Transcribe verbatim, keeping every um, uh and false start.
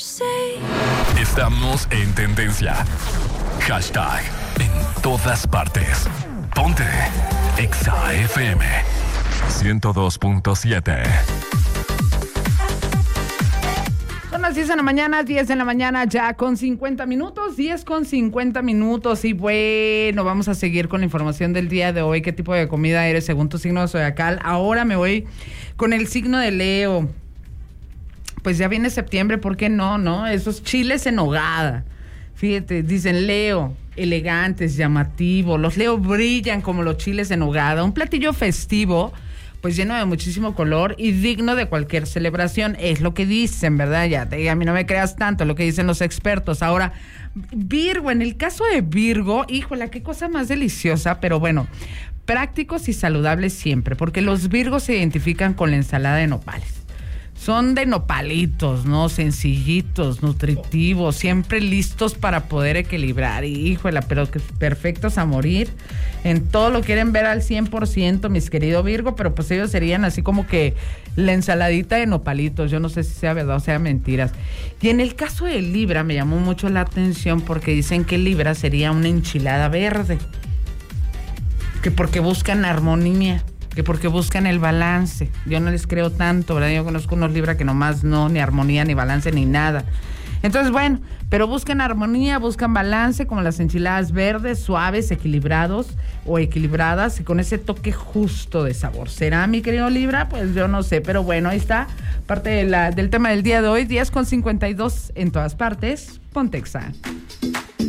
Estamos en tendencia. Hashtag en todas partes. Ponte Exa F M ciento dos punto siete. Son las diez de la mañana, diez de la mañana ya con cincuenta minutos, diez con cincuenta minutos. Y bueno, vamos a seguir con la información del día de hoy. ¿Qué tipo de comida eres según tu signo de zodiacal? Ahora me voy con el signo de Leo. Pues ya viene septiembre, ¿por qué no, no? Esos chiles en nogada. Fíjate, dicen Leo, elegantes, llamativos. Los Leo brillan como los chiles en nogada. Un platillo festivo, pues lleno de muchísimo color y digno de cualquier celebración. Es lo que dicen, ¿verdad? Ya, a mí no me creas tanto, lo que dicen los expertos. Ahora, Virgo, en el caso de Virgo, híjola, qué cosa más deliciosa, pero bueno, prácticos y saludables siempre, porque los Virgos se identifican con la ensalada de nopales. Son de nopalitos, ¿no? Sencillitos, nutritivos, siempre listos para poder equilibrar. Y, híjole, pero que perfectos a morir. En todo lo quieren ver al cien por ciento, mis queridos Virgo, pero pues ellos serían así como que la ensaladita de nopalitos. Yo no sé si sea verdad o sea mentiras. Y en el caso de Libra me llamó mucho la atención porque dicen que Libra sería una enchilada verde. Que porque buscan armonía. Que porque buscan el balance. Yo no les creo tanto, ¿verdad? Yo conozco unos Libra que nomás no, ni armonía, ni balance, ni nada. Entonces, bueno, pero buscan armonía, buscan balance, como las enchiladas verdes, suaves, equilibrados o equilibradas, y con ese toque justo de sabor. ¿Será, mi querido Libra? Pues yo no sé, pero bueno, ahí está parte de la, del tema del día de hoy, diez con cincuenta y dos en todas partes. Ponte Exa.